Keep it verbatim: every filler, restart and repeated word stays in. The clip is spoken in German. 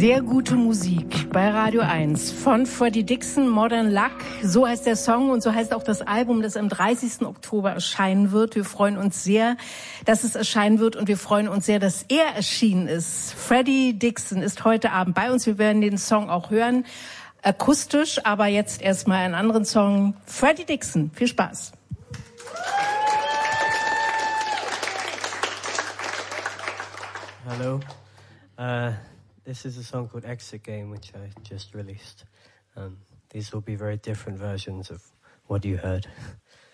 Sehr gute Musik bei Radio eins von Freddie Dixon, Modern Luck. So heißt der Song und so heißt auch das Album, das am dreißigsten Oktober erscheinen wird. Wir freuen uns sehr, dass es erscheinen wird und wir freuen uns sehr, dass er erschienen ist. Freddie Dixon ist heute Abend bei uns. Wir werden den Song auch hören, akustisch, aber jetzt erstmal einen anderen Song. Freddie Dixon, viel Spaß. Hello. Uh, this is a song called Exit Game, which I just released. Um, these will be very different versions of what you heard.